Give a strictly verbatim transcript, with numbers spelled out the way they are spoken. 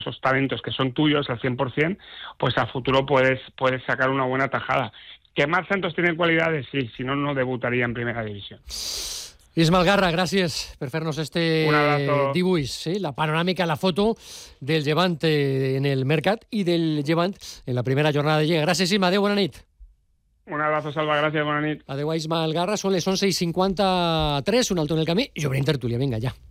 esos talentos que son tuyos al cien por ciento, pues a futuro puedes, puedes sacar una buena tajada. ¿Que Marc Santos tiene cualidades? Sí, si no, no debutaría en primera división. Ismael Garra, gràcies per fer-nos este dibuix, sí? La panoràmica, la foto del Llevant en el mercat i del Llevant en la primera jornada de Lliga. Gràcies, Isma, adeu, bona nit. Un abrazo, Salva, gràcies, bona nit. Adeu a Ismael Garra, són les onze i cinquanta-tres, un alto en el camí i obrim tertúlia, vinga, ja.